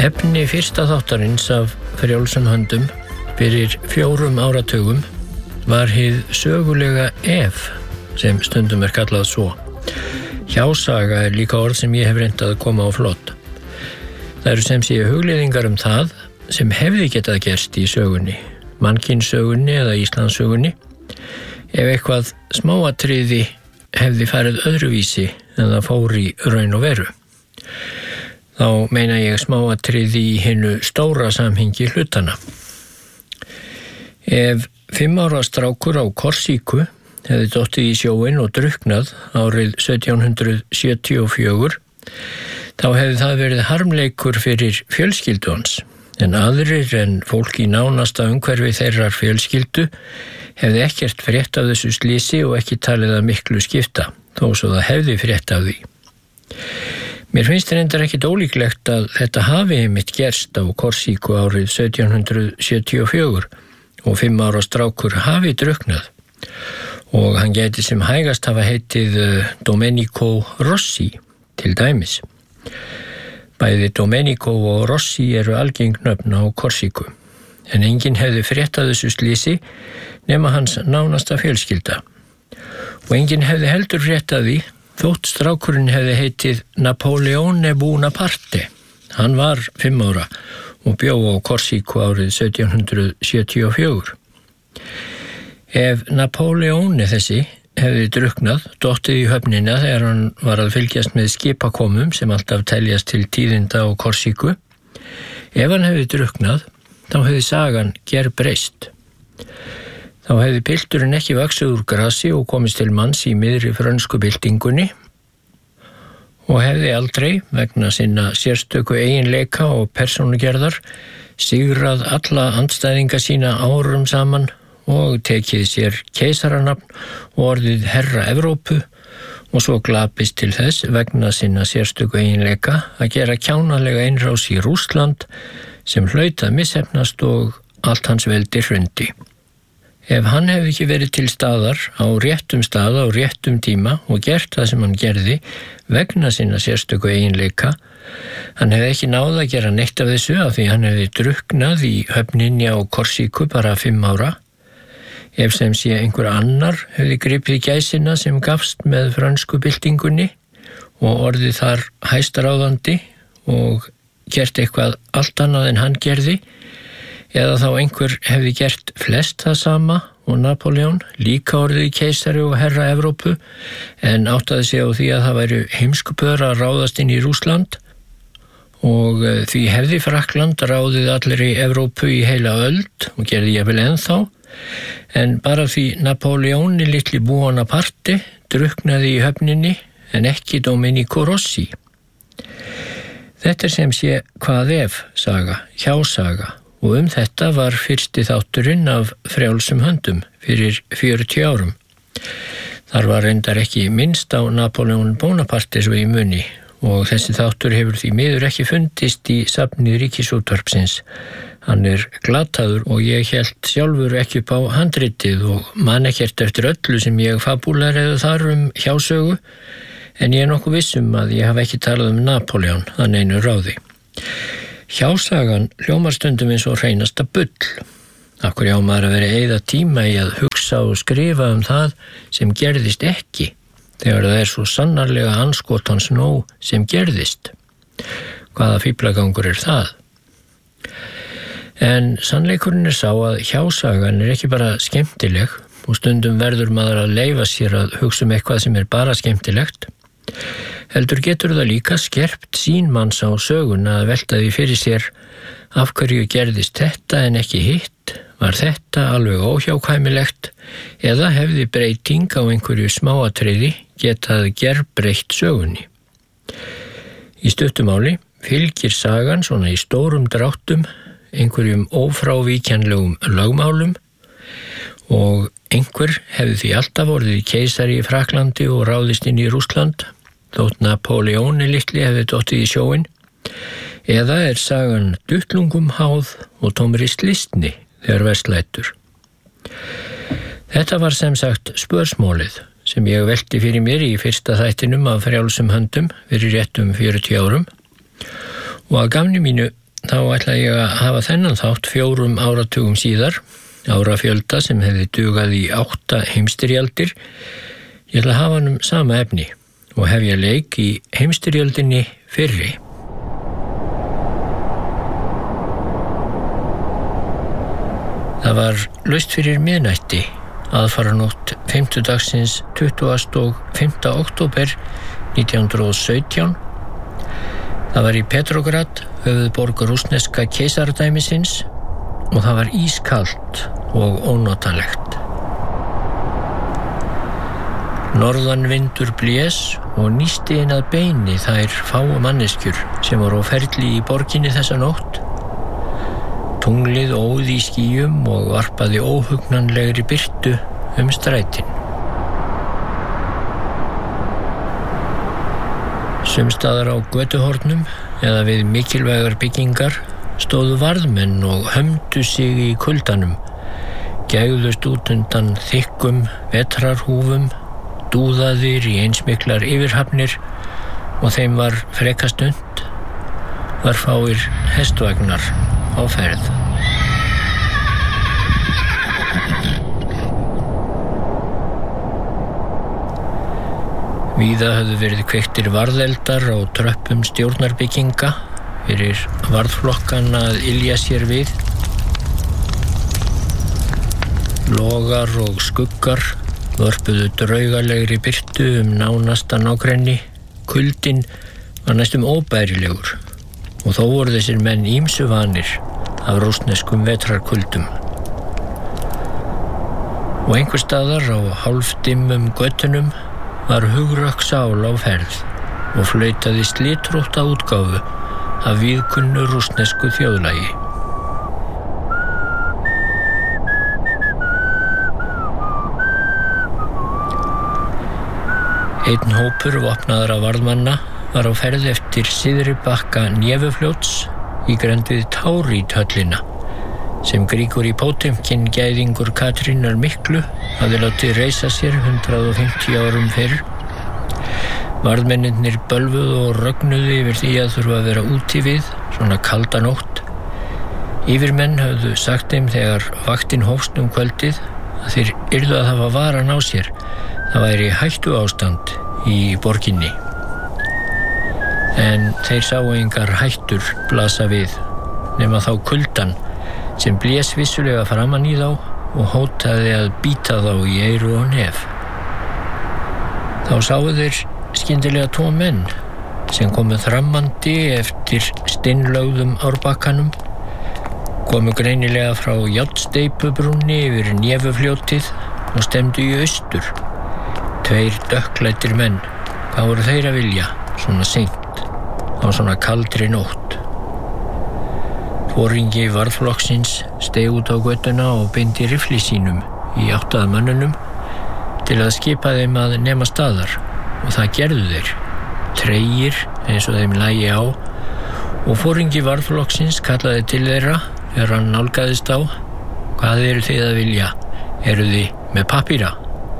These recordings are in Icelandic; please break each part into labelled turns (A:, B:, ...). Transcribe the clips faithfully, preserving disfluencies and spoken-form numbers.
A: Efni fyrsta þáttarins af frjálsum höndum fyrir fjórum áratugum var hið sögulega ef, sem stundum er kallað svo. Hjásaga er líka orð sem ég hef reyndað að koma á flott. Það eru sem sé hugleiðingar um það sem hefði getað gerst í sögunni, mannkynssögunni eða Íslandssögunni, ef eitthvað smáatriði hefði farið öðruvísi en það fór í raun og veru. Þá meina ég smáatriði í hinu stóra samhengi hlutana. Ef fimm ára strákur á Korsíku hefði dottið í sjóinn og drukknað árið sautján hundrað sjötíu og fjögur, þá hefði það verið harmleikur fyrir fjölskyldu hans, en aðrir en fólk í nánasta umhverfi þeirrar fjölskyldu hefði ekkert frétt af þessu slysi og ekki talið að miklu skipta, þó svo það hefði frétt af því. Mér finnst reyndar ekkit ólíklegt að þetta hafi einmitt gerst á Korsíku árið sautján hundrað sjötíu og fjögur og fimm ára strákur hafi drukknað og hann gæti sem hægast hafa heitið Domenico Rossi til dæmis. Bæði Domenico og Rossi eru algeng nöfn á Korsíku, en enginn hefði frétt af þessu slysi nema hans nánasta fjölskylda. Og enginn hefði heldur frétt af því þótt strákurinn hefði heitið Napoleone Bonaparte. Hann var fimm ára og bjó á Korsíku árið sautján hundrað sjötíu og fjögur. Ef Napoleone þessi hefði drukknað, dottið í höfnina þegar hann var að fylgjast með skipakomum sem alltaf teljast til tíðinda á Korsíku, ef hann hefði drukknað, þá hefði sagan gerbreyst. Þá hefði pilturinn ekki vaxið úr grasi og komist til manns í miðri frönsku byltingunni og hefði aldrei, vegna sinna sérstöku eiginleika og persónugerðar, sigrað alla andstæðinga sína árum saman og tekið sér keisaranafn og orðið herra Evrópu og svo glapist til þess vegna sinna sérstöku eiginleika að gera kjánalega innrás í Rússland sem hlaut að misheppnast og allt hans veldi hrundi. Ef hann hefði ekki verið til staðar á réttum stað á réttum tíma og gert það sem hann gerði vegna sinna sérstöku eiginleika, hann hefði ekki náð að gera neitt af þessu af því hann hefði drukknað í höfninni á Korsíku bara fimm ára. Ef sem sé einhver annar hefði gripið gæsina sem gafst með frönsku byltingunni og orðið þar hæstaráðandi og gert eitthvað allt annað en hann gerði, eða þá einhver hefði gert flest það sama og Napoleon, líka orðið keisari og herra Evrópu, en áttaði sig á því að það væri heimskupör að ráðast inn í Rússland og því hefði Frakkland ráðið allir í Evrópu í heila öld og gerði jafnvel ennþá, en bara því Napoleoni litli Bonaparte drukknaði í höfninni en ekki Domenico Rossi. Þetta er sem sé hvað ef saga, hjásaga, og um þetta var fyrsti þátturinn af frjálsum höndum fyrir fjörutíu árum. Þar var reyndar ekki minnst á Napoleon Bonaparte svo í muni og þessi þáttur hefur því miður ekki fundist í safni Ríkisútvarpsins. Hann er glataður og ég hélt sjálfur ekki upp á handritið og man ekkert eftir öllu sem ég fabúlareið þar um hjásögu, en ég er nokkuð viss um að ég hafa ekki talað um Napoleon að neinu ráði. Hjásagan hljómar stundum eins og hreinasta bull. Af hverju á maður að vera að eyða tíma í að hugsa og skrifa um það sem gerðist ekki, þegar það er svo sannarlega andskotans nóg sem gerðist. Hvaða fíflagangur er það? En sannleikurinn er sá að hjásagan er ekki bara skemmtileg og stundum verður maður að leyfa sér að hugsa um eitthvað sem er bara skemmtilegt. Heldur getur það líka skerpt sín manns á söguna að velta því fyrir sér af hverju gerðist þetta en ekki hitt, var þetta alveg óhjákvæmilegt eða hefði breyting á einhverju smáatriði getað gerbreytt sögunni. Í stuttumáli fylgir sagan svona í stórum dráttum einhverjum ófrávíkjanlegum lögmálum og einhver hefði því alltaf orðið keisari í Frakklandi og ráðist inn í Rússland, þótt Napoleoni litli hefði dottið í sjóinn, eða er sagan duttlungum háð og tómri slistni þegar verst lætur. Þetta var sem sagt spörsmálið sem ég velti fyrir mér í fyrsta þættinum af frjálsum höndum fyrir réttum fjörutíu árum og að gamni mínu þá ætla ég að hafa þennan þátt fjórum áratugum síðar, árafjölda sem hefði dugað í átta heimstyrjaldir. Ég ætla að hafa hann um sama efni og hefja leik í heimstyrjöldinni fyrri. Það var laust fyrir miðnætti, aðfaranótt fimmtudagsins tuttugasta og fimmta október nítján hundruð og sautján. Það var í Petrograd, höfuðborg rússneska keisaradæmisins, og það var ískalt og ónotalegt. Norðanvindur blés og nísti inn að beini þær fáu manneskjur sem voru á ferli í borginni þessa nótt. Tunglið óð í skýjum og varpaði óhugnanlegri birtu um strætin. Sumstaðar á götuhornum eða við mikilvægar byggingar stóðu varðmenn og hömdu sig í kuldanum, gægðust út undan þykkum vetrarhúfum, dúðaðir í einsmiklar yfirhafnir og þeim var frekast und, var fáir hestvagnar á ferð. Víða höfðu verið kveiktir varðeldar á tröppum stjórnarbygginga fyrir varðflokkana að ylja sér við. Logar og skuggar vörpuðu draugalegri birtu um nánasta nágrenni. Kuldinn var næstum óbærilegur og þó voru þessir menn ýmsu vanir af rússneskum vetrarkuldum. Og einhvers staðar á hálfdimmum götunum var hugrökk sál á ferð og flautaði slitrótta útgáfu af víðkunnu rússnesku þjóðlagi. Einn hópur vopnaðra varðmanna var á ferð eftir syðri bakka Nefufljóts í grennd við Tárít-höllina sem Grigori Potemkin gæðingur Katrínar miklu hafði látið reisa sér hundrað og fimmtíu árum fyrr. Varðmennirnir bölvuðu og rögnuðu yfir því að þurfa að vera úti við svona kalda nótt. Yfirmenn höfðu sagt þeim þegar vaktin hófst um kvöldið að þeir yrðu að hafa varan á sér. Það væri hættu ástand í borginni. En þeir sáu engar hættur blasa við, nema þá kuldan sem blés vissulega framan í þá og hótaði að bíta þá í eyru og nef. Þá sáu þeir skyndilega tvo menn sem komu þrammandi eftir steinlögðum árbakkanum, komu greinilega frá járnsteypubrúnni yfir Nefufljótið og stemdu í austur. Tveir dökklæddir menn, hvað voru þeir að vilja, svona seint, á svona kaldri nótt. Foringi varðflokksins steig út á götuna og beindi rifli sínum í áttað mönnunum til að skipa þeim að nema staðar og það gerðu þeir, tregir eins og þeim lægi á og foringi varðflokksins kallaði til þeirra þegar hann nálgaðist á. Hvað eru þið að vilja? Eru þið með pappíra?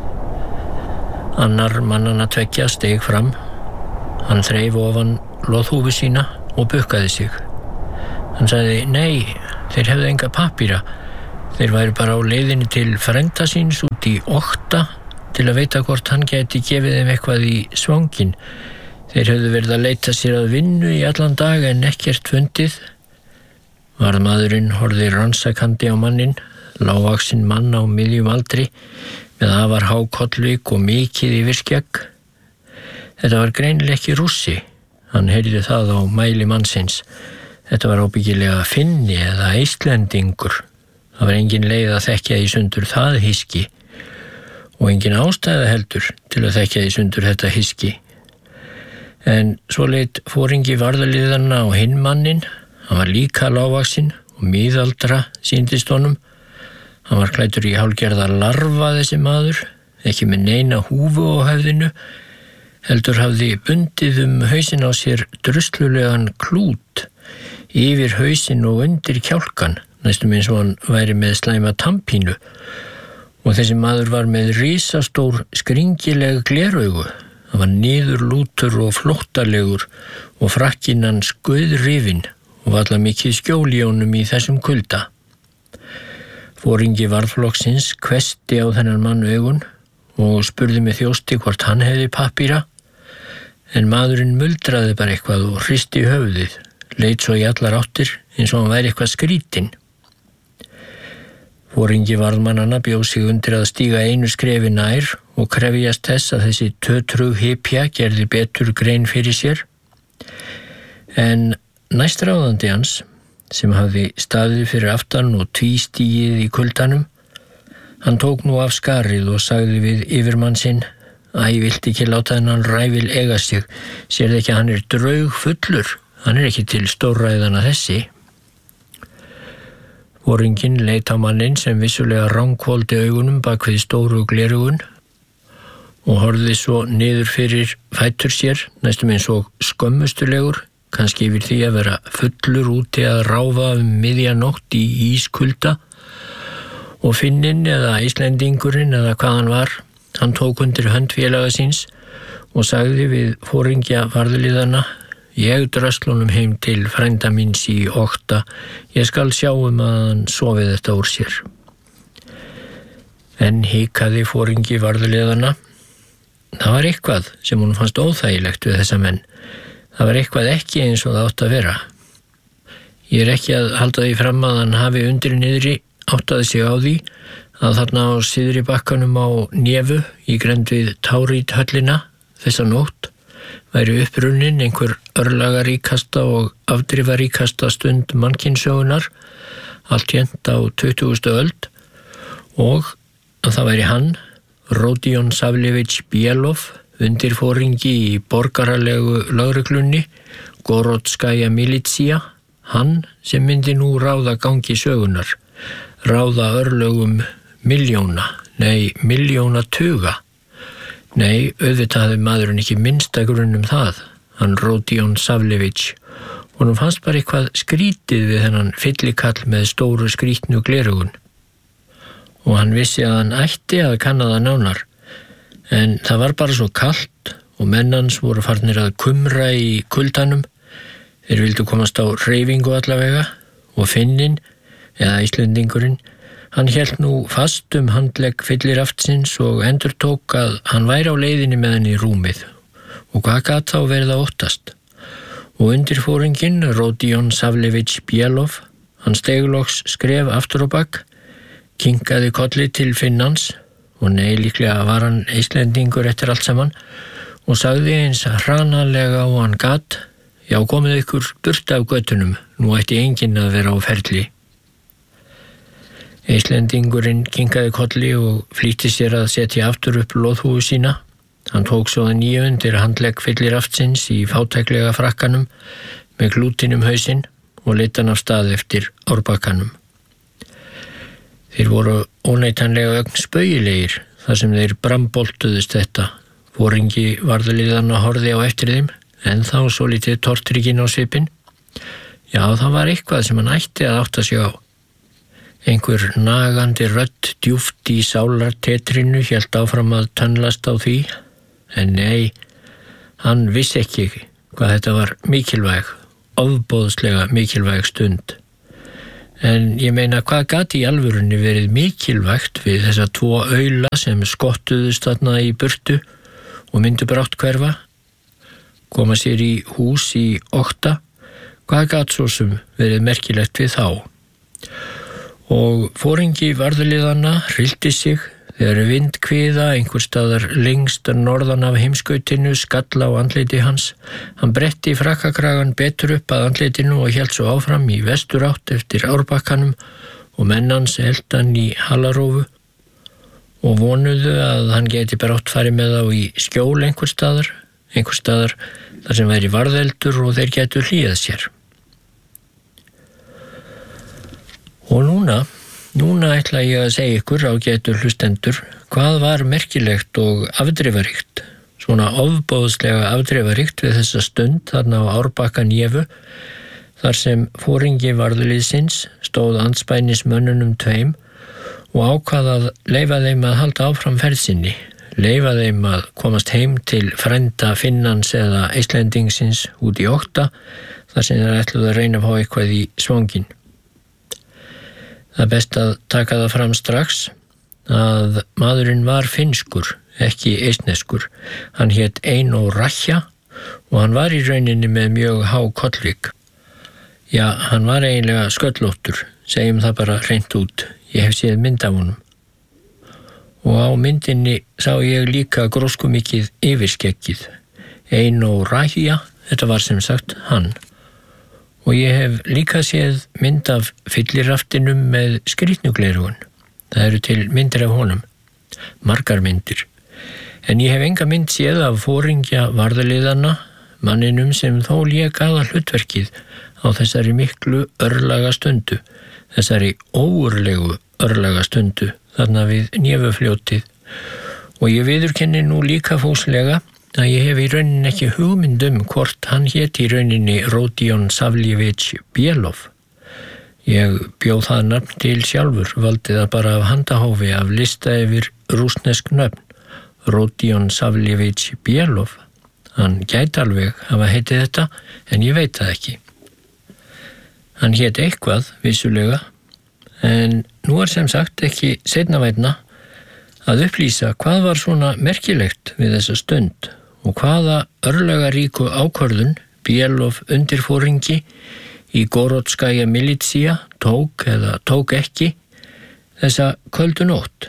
A: Annar mannanna tveggja steig fram. Hann þreif ofan loðhúfu sína og bukkaði sig. Hann sagði, nei, þeir hefðu enga pappíra. Þeir væru bara á leiðinni til frænda síns út í Okta til að veita hvort hann gæti gefið þeim eitthvað í svanginn. Þeir hefðu verið að leita sér að vinnu í allan dag en ekkert fundið. Varðmaðurinn horfði rannsakandi á manninn, lágvaxinn mann á miðjum aldri, með afar há kollvik og mikið yfirskegg. Þetta var greinilega ekki Rússi. Hann heyrði það á mæli mannsins. Þetta var ábyggilega Finni eða Íslendingur. Það var engin leið að þekkja í sundur það hyski og engin ástæða heldur til að þekkja í sundur þetta hyski. En svo leit foringi varðaliðanna á hinn mannin. Hann var líka lágvaxinn og miðaldra sýndist honum. Hann var klæddur í hálfgerða larva þessi maður, ekki með neina húfu á höfðinu, heldur hafði bundið um hausinn á sér druslulegan klút yfir hausinn og undir kjálkan, næstum eins og hann væri með slæma tannpínu. Og þessi maður var með risastór skringileg gleraugu. Hann var niðurlútur og flóttalegur og frakkinn hans guðrifinn og varla mikið skjól í honum í þessum kulda. Foringi varðflokksins hvessti á þennan mann augun og spurði með þjósti hvort hann hefði pappíra, en maðurinn muldraði bara eitthvað og hristi höfuðið, leit svo í allar áttir eins og hann væri eitthvað skrítinn. Foringi varðmannanna bjóð sig undir að stíga einu skrefi nær og krefjast þess að þessi tötrug hypja gerði betur grein fyrir sér, en næstráðandi hans, sem hafði staðið fyrir aftan og tvístigið í kuldanum, hann tók nú af skarið og sagði við yfirmann sinn: Æ, vilt ekki láta þennan ræfil eiga sig, sérðu ekki að hann er draug fullur, hann er ekki til stórræðana þessi. Foringinn leit á manninn sem vissulega rangholdi augunum bak við stóru glerugun og horfði svo niður fyrir fætur sér, næstum eins og skömmustulegur, kannski yfir því að vera fullur úti að ráfa um miðja nótt í ískulda, og Finninn eða Íslendingurinn eða hvað hann var, hann tók undir hönd félaga síns og sagði við foringja varðliðana: Ég dröslunum heim til frænda míns í Okta, ég skal sjá um að hann sofi þetta úr sér. En hikaði foringi varðliðana. Það var eitthvað sem hún fannst óþægilegt við þessa menn. Það var eitthvað ekki eins og það átt að vera. Ég er ekki að halda því fram að hann hafi undir niðri áttaði sig á því að þarna á syðri bakkanum á Nefu í grennd við Tárít höllina þessa nótt væri upprunnin einhver örlagaríkasta og afdrifaríkasta stund mannkynsögunar, allt jent á tuttugustu öld, og að það væri hann, Rodion Savljević Bjelov, undirforingi í borgaralegu lögreglunni, Gorodskaja Milícia, hann sem myndi nú ráða gangi sögunar, ráða örlögum miljóna, nei, miljóna tuga. Nei, auðvitað hafði maðurinn ekki minnsta grunn um það, hann Rodion Savljević, og hann fannst bara eitthvað skrítið við þennan fyllikall með stóru skrítnu glerugun. Og hann vissi að hann ætti að kanna það nánar, en það var bara svo kalt og mennans voru farnir að kumra í kuldanum. Þeir vildu komast á hreyfingu allavega, og Finninn, eða Íslendingurinn, hann hélt nú fast um handlegg fylliraftsins og endurtók að hann væri á leiðinni með henni í rúmið, og hvað gat þá verið að óttast. Og undirforinginn, Rodion Savljević Bjelov, hann steig loks skref aftur á bak, kinkaði kolli til Finnans, og nei, líklega var hann Íslendingur eftir allt saman, og sagði eins hranalega og hann gat: Já, komið ykkur burt af götunum, nú ætti enginn að vera á ferli. Íslendingurinn kinkaði kolli og flýtti sér að setja aftur upp loðhúfu sína. Hann tók svo að nýju undir handlegg fylliraftsins í fátæklega frakkanum með glútinum hausinn og leiddi hann af stað eftir árbakkanum. Þeir voru óneitanlega ögn spaugilegir þar sem þeir bramboltuðust þetta. Foringi varðliðanna horfði á eftir þeim, en þá svo lítið tortrygginn á svipinn. Já, það var eitthvað sem hann ætti að átta sig á. Einhver nagandi rödd djúpt í sálartetrinu hélt áfram að tönnlast á því, en nei, hann vissi ekki hvað þetta var mikilvæg, ofboðslega mikilvæg stund. En ég meina, hvað gat í alvörunni verið mikilvægt við þessa tvo aula sem skottuðust þarna í burtu og myndu brátt hverfa, koma sér í hús í Okta? Hvað gat svo sem verið merkilegt við þá? Og foringi varðliðanna hryllti sig þegar vindkviða einhver staðar lengst norðan af heimskautinu skall á andliti hans. Hann bretti frakkakragan betur upp að andlitinu og hélt svo áfram í vesturátt eftir árbakkanum, og menn hans eltu hann í halarófu og vonuðu að hann geti brátt farið með þá í skjól einhver staðar, einhver staðar þar sem væri varðeldur og þeir getu hlýjað sér. Og núna, núna ætla ég að segja ykkur, ágætu hlustendur, hvað var merkilegt og afdrifaríkt, svona ofboðslega afdrifaríkt við þessa stund þarna á árbakka Nefu, þar sem foringi varðliðsins stóð andspænis mönnunum tveim og ákvað að leyfa þeim að halda áfram ferð sinni, leyfa þeim að komast heim til frænda Finnans eða Íslendingsins út í Okta, þar sem þeir ætluðu að reyna að fá eitthvað í svanginn. Það er best að taka það fram strax að maðurinn var finnskur, ekki eistneskur. Hann hét Eino Rähja og hann var í rauninni með mjög há kollvik. Já, hann var eiginlega sköllóttur, segjum það bara hreint út. Ég hef séð mynd af honum. Og á myndinni sá ég líka gróskumikið yfirskeggið. Eino Rähja, þetta var sem sagt hann. Og ég hef líka séð mynd af fylliraftinum með skrýtnugleirugun. Það eru til myndir af honum, margar myndir. En ég hef enga mynd séð af foringja varðaliðanna, manninum sem þó lék aðal hlutverkið á þessari miklu örlaga stundu, þessari óurlegu örlaga stundu, þarna við Nefufljótið. Og ég viðurkenni nú líka fúslega að ég hef í rauninni ekki hugmynd um hvort hann hét í rauninni Rodion Savljevich Bielov. Ég bjóð það nafn til sjálfur, valdi það bara af handahófi af lista yfir rússnesk nöfn. Rodion Savljevich Bielov. Hann gæti alveg hafa heitið þetta, en ég veit það ekki. Hann hét eitthvað, vissulega, en nú er sem sagt ekki seinna vænna að upplýsa hvað var svona merkilegt við þessa stund og hvaða örlagaríku ákvörðun Bielov undirforingi í Gorodskaja Militsia tók eða tók ekki þessa köldu nótt.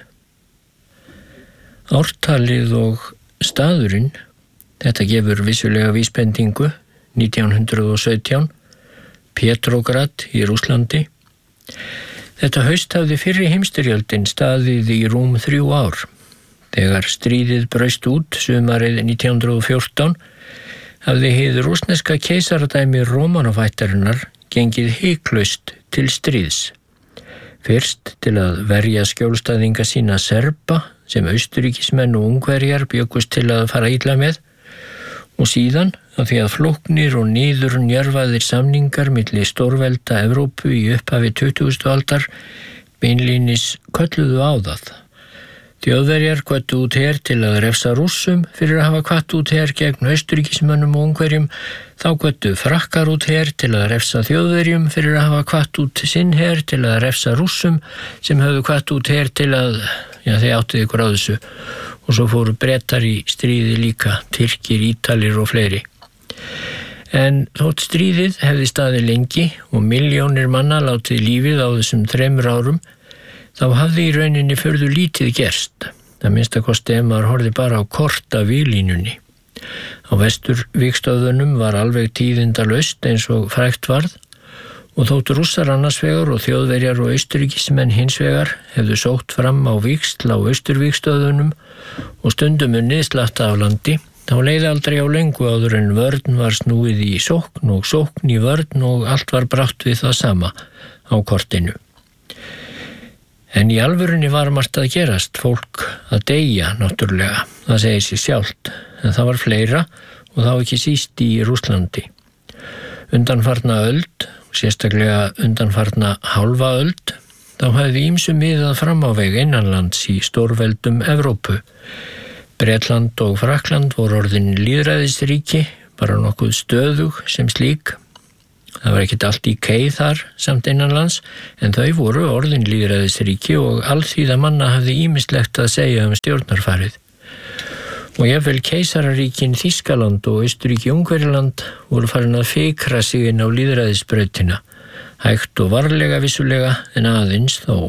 A: Ártalið og staðurinn, þetta gefur vissulega vísbendingu, nítján hundrað og sautján, Petrograd í Rússlandi. Þetta haust hafði fyrri heimsstyrjöldin staðið í rúm þrjú ár. Þegar stríðið braust út sumarið nítján hundrað og fjórtán hafði hið rússneska keisaradæmi Rómanovættarinnar gengið hiklaust til stríðs. Fyrst til að verja skjólstæðinga sína Serba sem Austurríkismenn og Ungverjar bjökkust til að fara illa með og síðan af því að flóknir og niður njörvaðir samningar milli stórvelda Evrópu í upphafi tuttugustu aldar beinlínis kölluðu á það. Þjóðverjar hvöttu út her til að refsa Rússum fyrir að hafa hvatt út her gegn Austurríkismönnum og Ungverjum, þá hvöttu Frakkar út her til að refsa Þjóðverjum fyrir að hafa hvatt út sinn her til að refsa Rússum sem höfðu hvatt út her til að, já þeir áttuðu ykkur á þessu, og svo fóru Bretar í stríði líka, Tyrkir, Ítalir og fleiri. En þótt stríðið hefði staðið lengi og milljónir manna látið lífið á þessum þremur árum, þá hafði í rauninni furðu lítið gerst. Það minnsta kosti ef maður horfði bara á kort af víglínunni. Á Vesturvígstöðvunum var alveg tíðindalaust eins og frægt varð og þótt Rússar annars vegar og Þjóðverjar og Austurríkismenn hins vegar hefðu sótt fram á vígsl á Austurvígstöðvunum og stundum unnið slatta af landi, þá leiði aldrei á löngu áður en vörn var snúið í sókn og sókn í vörn og allt var brátt við það sama á kortinu. En í alvörunni var margt að gerast, fólk að deyja náttúrulega, það segir sig sjálft, en það var fleira og þá ekki síst í Rússlandi. Undanfarna öld, sérstaklega undanfarna hálfa öld, þá hafði ýmsum miðað fram á veg innanlands í stórveldum Evrópu. Bretland og Frakkland voru orðin lýðræðisríki, bara nokkuð stöðug sem slík. Það var ekkert allt í keið þar samt innanlands, en þau voru orðin lýðræðisríki og alþýða manna hafði ýmislegt að segja um stjórnarfarið. Og jafnvel keisararíkin Þýskaland og Austurríki-Ungverjaland voru farin að fikra sig inn á lýðræðisbrautina, hægt og varlega vissulega en aðeins þó.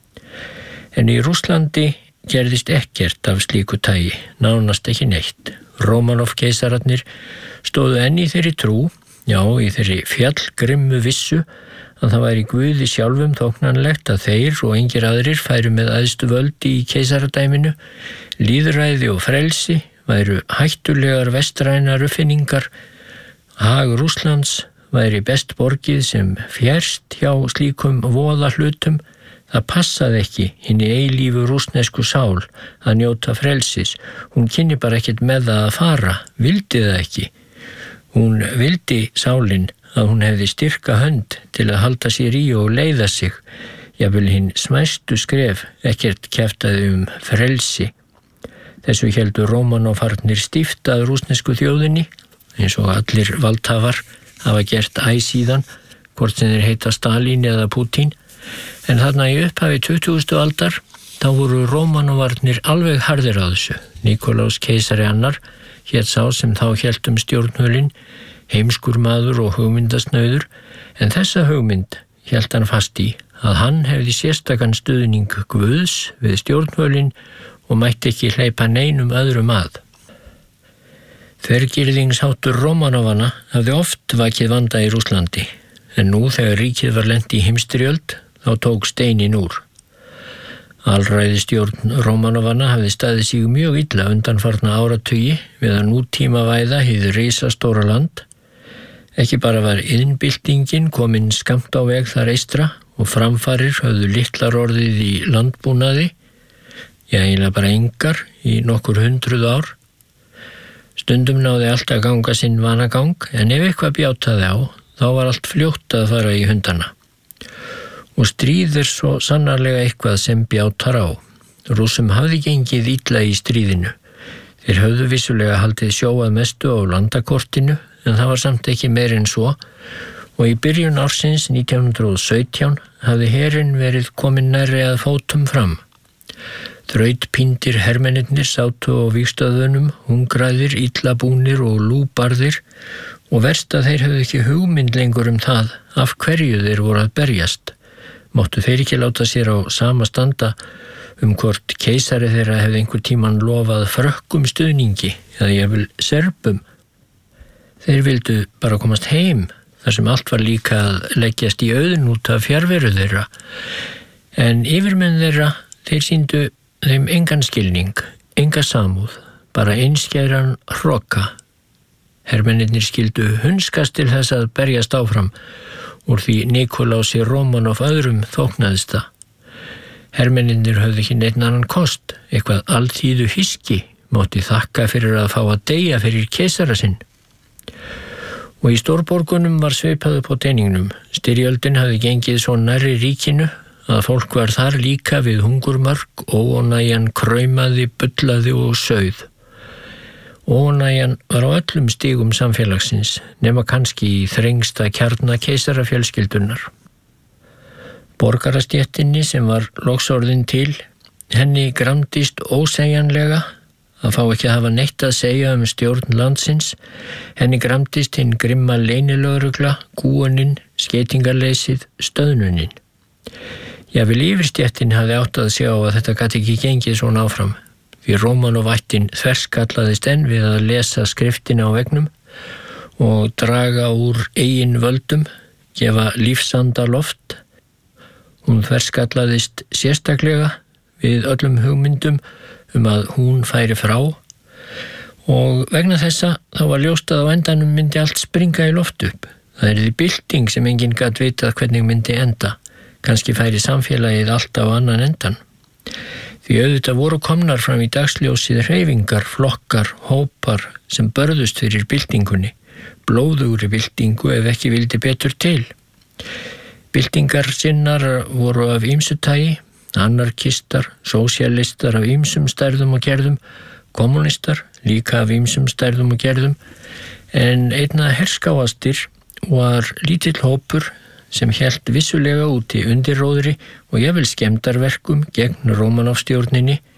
A: En í Rússlandi gerðist ekkert af slíku tagi, nánast ekki neitt. Rómanov keisararnir stóðu enn í þeirri trú, já, í þeirri fjallgrimmu vissu að það væri Guði sjálfum þóknanlegt að þeir og engir aðrir færu með æðstu völdi í keisaradæminu, lýðræði og frelsi væru hættulegar vestrænar uppfinningar, hag Rússlands væri best borgið sem fjærst hjá slíkum voða hlutum. Það passaði ekki hinni eilífu rússnesku sál að njóta frelsis. Hún kynni bara ekkert með það að fara, vildi það ekki. Hún vildi sálin að hún hefði styrka hönd til að halda sér í og leiða sig. Jafnvel hinn smæstu skref ekkert kjaftaði um frelsi. Þessu héldu Rómanofarnir stíft að rússnesku þjóðinni, eins og allir valdhafar hafa gert æ síðan, hvort sem þeir heita Stalín eða Putin, en þarna í upphafi tuttugustu aldar þá voru Rómanovarnir alveg harðir á þessu. Nikulás keisari annar hét sá sem þá hélt um stjórnvölin, heimskur maður og hugmyndasnauður, en þessa hugmynd hélt hann fast í að hann hefði sérstakann stuðning Guðs við stjórnvölin og mætti ekki hleypa neinum öðrum að. Þvergirðingsháttur Rómanovanna hafði oft vakið vanda í Rússlandi, en nú þegar ríkið var lent í heimsstyrjöld þá tók steinin úr. Alræðisstjórn Rómanovanna hafði staðið sig mjög illa undanfarna áratugi við að nútímavæða hið risastóra land. Ekki bara var iðnbyltingin komin skammt á veg þar eystra og framfarir höfðu litlar orðið í landbúnaði, já, eiginlega bara engar í nokkur hundruð ár. Stundum náði allt að ganga sinn vanagang, en ef eitthvað bjátaði á, þá var allt fljótt að fara í hundana. Og stríð er svo sannarlega eitthvað sem bjátar á. Rússum hafði gengið illa í stríðinu. Þeir höfðu vissulega haldið sjóað mestu á landakortinu, en það var samt ekki meir en svo, og í byrjun ársins nítján hundruð og sautján hafði herinn verið komin nærri að fótum fram. Þrautpíndir hermennirnir sátu á vígstöðunum, hungraðir, illa búnir og lúbarðir, og verst að þeir höfðu ekki hugmynd lengur um það af hverju þeir voru að berjast. Máttu þeir ekki láta sér á sama standa um hvort keisari þeirra hefði einhver tíman lofað frökkum stuðningi eða jafnvel serbum. Þeir vildu bara komast heim, þar sem allt var líka að leggjast í auðn út af fjarveru þeirra. En yfirmenn þeirra, þeir sýndu þeim engan skilning, enga samúð, bara einskæran hroka. Hermennirnir skildu hunskast til þess að berjast áfram, úr því Nikolási Rómanov öðrum þóknaðist það. Hermennirnir höfðu ekki neinn annan kost, eitthvað alþýðu hyski, mátti þakka fyrir að fá að deyja fyrir keisara sinn. Og í stórborgunum var svipað upp á teiningnum. Styrjöldin hafði gengið svo nærri ríkinu að fólk var þar líka við hungurmörk, óánægjan kraumaði, bullaði og sauð. Óánægjan var á öllum stigum samfélagsins, nema kannski í þrengsta kjarna keisarafjölskyldunar. Borgarastéttinni sem var loksorðin til, henni gramdist ósegjanlega að fá ekki að hafa neitt að segja um stjórn landsins, henni gramdist hinn grimma leynilögregla, kúunin, skeytingarleysið, stöðnunin. Jafnvel yfirstéttin hafði átt að sjá að þetta gat ekki gengið svona áfram, því Rómanovættin þverskallaðist enn við að lesa skriftina á veggnum og draga úr eigin völdum, gefa lífsanda loft. Hún þverskallaðist sérstaklega við öllum hugmyndum um að hún færi frá, og vegna þessa þá var ljóst að á endanum myndi allt springa í loft upp. Það yrði bylting sem enginn gat vitað hvernig myndi enda. Kannski færi samfélagið allt á annan endan. Því auðvitað voru komnar fram í dagsljósið hreyfingar, flokkar, hópar sem börðust fyrir byltingunni, blóðugri byltingu ef ekki vildi betur til. Byltingar sinnar voru af ýmsu tagi, anarkistar, sósíalistar af ýmsum stærðum og gerðum, kommunistar líka af ýmsum stærðum og gerðum, en einna herskáastir var lítill hópur sem hélt vissulega úti undirróðri og jafnvel skemmdarverkum gegn Rómanovstjórninni,